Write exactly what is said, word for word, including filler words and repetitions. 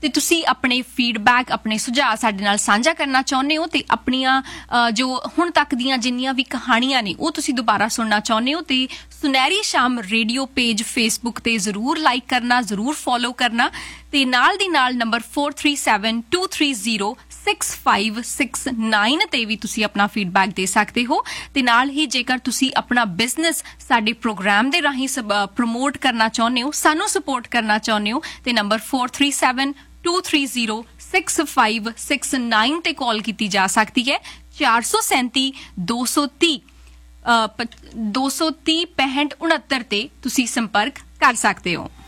ਤੇ ਤੁਸੀਂ ਆਪਣੇ ਫੀਡਬੈਕ ਆਪਣੇ ਸੁਝਾਅ ਸਾਡੇ ਨਾਲ ਸਾਂਝਾ ਕਰਨਾ ਚਾਹੁੰਦੇ ਹੋ ਤੇ ਆਪਣੀਆਂ ਜੋ ਹੁਣ ਤੱਕ ਦੀਆਂ ਜਿੰਨੀਆਂ ਵੀ ਕਹਾਣੀਆਂ ਨੇ ਉਹ ਤੁਸੀਂ ਦੁਬਾਰਾ ਸੁਣਨਾ ਚਾਹੁੰਦੇ ਹੋ ਤੇ ਸੁਨਹਿਰੀ ਸ਼ਾਮ ਰੇਡੀਓ ਪੇਜ ਫੇਸਬੁੱਕ ਤੇ ਜ਼ਰੂਰ ਲਾਈਕ ਕਰਨਾ, ਜ਼ਰੂਰ ਫੋਲੋ ਕਰਨਾ ਤੇ ਨਾਲ ਦੀ ਨਾਲ number four three seven two three zero six five six nine ਤੇ ਵੀ ਤੁਸੀਂ ਆਪਣਾ ਫੀਡਬੈਕ ਦੇ ਸਕਦੇ ਹੋ ਤੇ ਨਾਲ ਹੀ ਜੇਕਰ ਤੁਸੀਂ ਆਪਣਾ ਬਿਜ਼ਨਸ ਸਾਡੇ ਪ੍ਰੋਗਰਾਮ ਦੇ ਰਾਹੀਂ ਪ੍ਰਮੋਟ ਕਰਨਾ ਚਾਹੁੰਦੇ ਹੋ, ਸਾਨੂੰ ਸਪੋਰਟ ਕਰਨਾ ਚਾਹੁੰਦੇ ਹੋ ਤੇ number four three seven two three zero six five six nine ਤੇ ਕਾਲ ਕੀਤੀ ਜਾ ਸਕਦੀ ਹੈ ਚਾਰ ਸੌ ਸੈਂਤੀ ਦੋ ਸੌ ਤੀਹ ਦੋ ਸੌ ਤੀਹ ਪੈਂਹਠ ਉਣੱਤਰ ਤੇ ਤੁਸੀਂ ਸੰਪਰਕ ਕਰ ਸਕਦੇ ਹੋ।